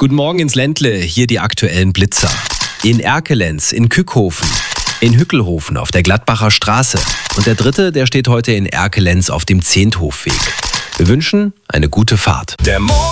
Guten Morgen ins Ländle, hier die aktuellen Blitzer. In Erkelenz, in Kückhofen, in Hückelhofen auf der Gladbacher Straße. Und der dritte, der steht heute in Erkelenz auf dem Zehnthofweg. Wir wünschen eine gute Fahrt.